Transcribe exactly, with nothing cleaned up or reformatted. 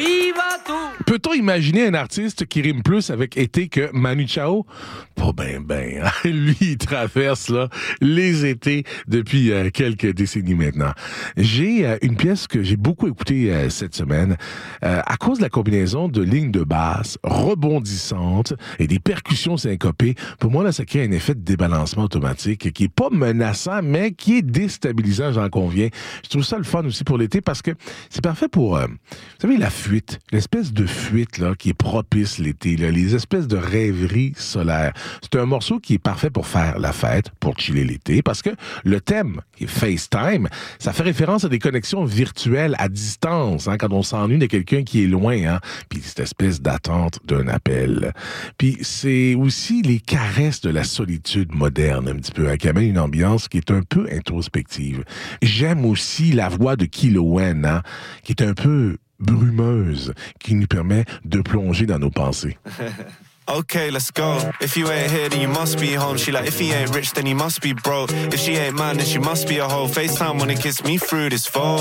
Viva tout! Peut-on imaginer un artiste qui rime plus avec été que Manu Chao? Pas ben ben. Lui, il traverse là, les étés depuis euh, quelques décennies maintenant. J'ai euh, une pièce que j'ai beaucoup écoutée euh, cette semaine euh, à cause de la combinaison de lignes de basse rebondissantes et des percussions syncopées. Pour moi, là, ça crée un effet de débalancement automatique qui est pas menaçant, mais qui est déstabilisant, j'en conviens. Je trouve ça le fun aussi pour l'été parce que c'est parfait pour, euh, vous savez, la fuite, l'espèce de fuite là qui est propice l'été, là, les espèces de rêveries solaires. C'est un morceau qui est parfait pour faire la fête, pour chiller l'été, parce que le thème, qui est FaceTime, ça fait référence à des connexions virtuelles à distance, hein, quand on s'ennuie de quelqu'un qui est loin, hein, puis cette espèce d'attente d'un appel. Puis c'est aussi les caresses de la solitude moderne, un petit peu, hein, qui amène une ambiance qui est un peu introspective. J'aime aussi la voix de Kilo Wen, hein, qui est un peu brumeuse, qui nous permet de plonger dans nos pensées. Okay, let's go. If you ain't here, then you must be home. She like, if he ain't rich, then he must be broke. If she ain't mine, then she must be a hoe. FaceTime wanna kiss me through this phone.